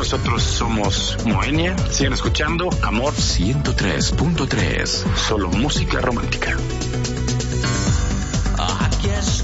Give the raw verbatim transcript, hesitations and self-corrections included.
Nosotros somos Moenia. Sigan escuchando Amor ciento tres punto tres. Solo música romántica.